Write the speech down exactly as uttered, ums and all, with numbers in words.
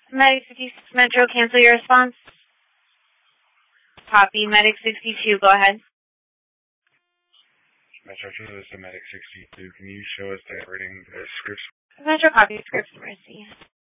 Medic fifty-six Metro, cancel your response. Copy. Medic sixty-two, go ahead. Metro two, this is Medic sixty-two. Can you show us that rating the scripts? Metro, copy scripts, mercy.